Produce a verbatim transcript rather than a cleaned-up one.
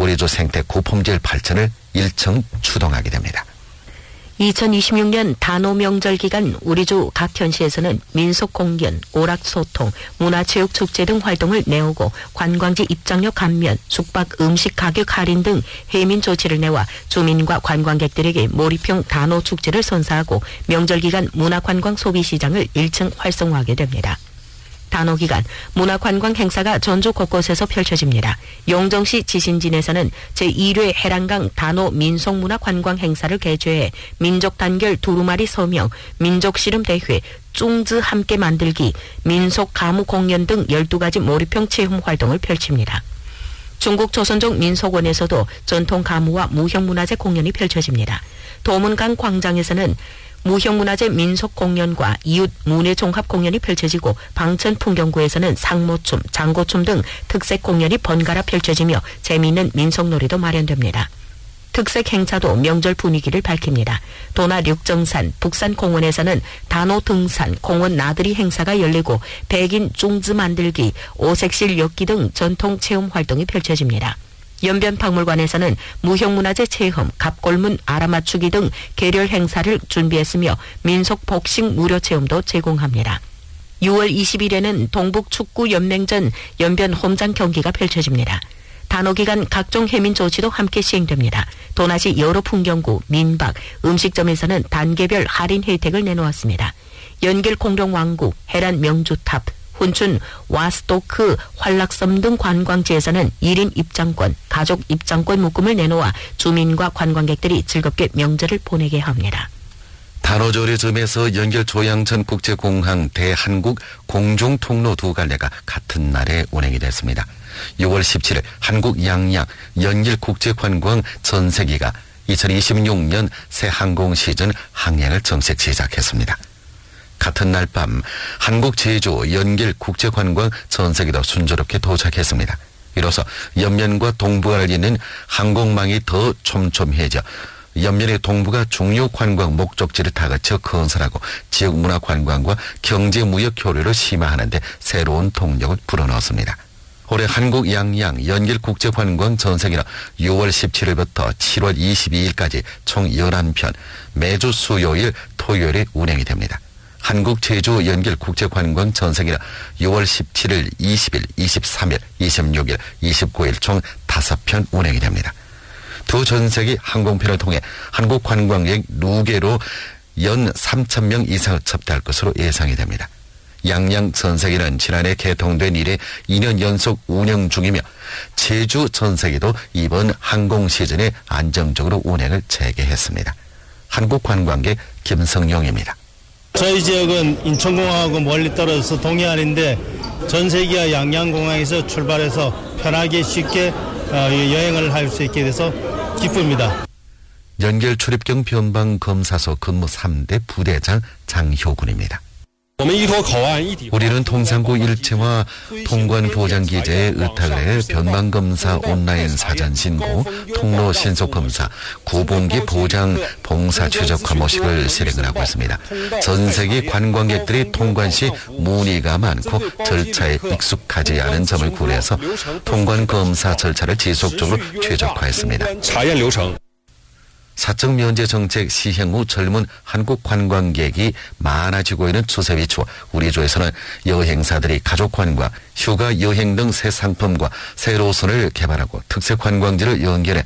우리조 생태 고품질 발전을 일청 추동하게 됩니다. 이천이십육 년 단오 명절 기간 우리주 각 현시에서는 민속공연, 오락소통, 문화체육축제 등 활동을 내오고 관광지 입장료 감면, 숙박 음식 가격 할인 등 해민 조치를 내와 주민과 관광객들에게 몰입형 단오 축제를 선사하고 명절 기간 문화관광 소비시장을 일층 활성화하게 됩니다. 단오 기간 문화관광 행사가 전주 곳곳에서 펼쳐집니다. 용정시 지신진에서는 제일 회 해란강 단오 민속문화관광 행사를 개최해 민족 단결 두루마리 서명, 민족 씨름 대회, 쭝즈 함께 만들기, 민속 가무 공연 등 열두 가지 몰입형 체험 활동을 펼칩니다. 중국 조선족 민속원에서도 전통 가무와 무형문화재 공연이 펼쳐집니다. 도문강 광장에서는 무형문화재 민속 공연과 이웃 문예 종합 공연이 펼쳐지고 방천 풍경구에서는 상모춤, 장고춤 등 특색 공연이 번갈아 펼쳐지며 재미있는 민속놀이도 마련됩니다. 특색 행사도 명절 분위기를 밝힙니다. 도나 륙정산, 북산공원에서는 단오 등산, 공원 나들이 행사가 열리고 백인 쭝즈 만들기, 오색실 엮기 등 전통 체험 활동이 펼쳐집니다. 연변박물관에서는 무형문화재 체험, 갑골문 알아맞추기 등 계렬 행사를 준비했으며 민속 복식 무료 체험도 제공합니다. 유월 이십일에는 동북축구연맹전 연변 홈장 경기가 펼쳐집니다. 단오 기간 각종 해민 조치도 함께 시행됩니다. 도나시 여러 풍경구, 민박, 음식점에서는 단계별 할인 혜택을 내놓았습니다. 연길 공룡왕국, 해란 명주탑, 훈춘, 와스토크, 환락섬 등 관광지에서는 일 인 입장권, 가족 입장권 묶음을 내놓아 주민과 관광객들이 즐겁게 명절을 보내게 합니다. 단오절의 즈음에서 연결 조양천 국제공항 대한국 공중통로 두 갈래가 같은 날에 운행이 됐습니다. 유월 십칠일 한국 양양 연길 국제관광 전세기가 이천이십육 년 새 항공 시즌 항행을 정식 시작했습니다. 같은 날 밤 한국 제주 연길 국제관광 전세기도 순조롭게 도착했습니다. 이로써 연면과 동북아를 잇는 항공망이 더 촘촘해져 연면의 동북아 중요 관광 목적지를 다그쳐 건설하고 지역 문화 관광과 경제 무역 교류를 심화하는 데 새로운 동력을 불어넣었습니다. 올해 한국 양양 연길 국제관광 전세기는 유월 십칠일부터 칠월 이십이일까지 총 열한 편 매주 수요일 토요일에 운행이 됩니다. 한국 제주 연길 국제관광 전세기는 유월 십칠일, 이십일, 이십삼일, 이십육일, 이십구일 총 다섯 편 운행이 됩니다. 두 전세기 항공편을 통해 한국 관광객 누계로 연 삼천 명 이상을 접대할 것으로 예상이 됩니다. 양양 전세기는 지난해 개통된 이래 이 년 연속 운영 중이며 제주 전세기도 이번 항공 시즌에 안정적으로 운행을 재개했습니다. 한국 관광객 김성용입니다. 저희 지역은 인천공항하고 멀리 떨어져서 동해안인데 전세기와 양양공항에서 출발해서 편하게 쉽게 여행을 할 수 있게 돼서 기쁩니다. 연결 출입경 변방 검사소 근무 삼 대 부대장 장효군입니다. 우리는 통상구 일체와 통관보장기재에 의탁을 해 변방검사 온라인 사전신고, 통로 신속검사, 구분기 보장 봉사 최적화 모식을 실행을 하고 있습니다. 전 세계 관광객들이 통관 시 문의가 많고 절차에 익숙하지 않은 점을 고려해서 통관검사 절차를 지속적으로 최적화했습니다. 사적 면제 정책 시행 후 젊은 한국 관광객이 많아지고 있는 추세에 비추어 우리 조에서는 여행사들이 가족 관광, 휴가 여행 등 새 상품과 새 노선을 개발하고 특색 관광지를 연결해